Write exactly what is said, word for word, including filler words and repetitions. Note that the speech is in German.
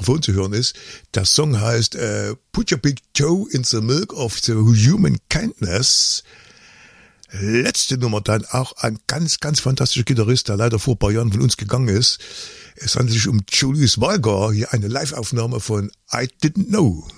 Grammophon zu hören ist. Der Song heißt äh, Put Your Big Toe in the Milk of the Human Kindness. Letzte Nummer dann auch ein ganz, ganz fantastischer Gitarrist, der leider vor ein paar Jahren von uns gegangen ist. Es handelt sich um Julius Walger, hier eine Live-Aufnahme von I Didn't Know.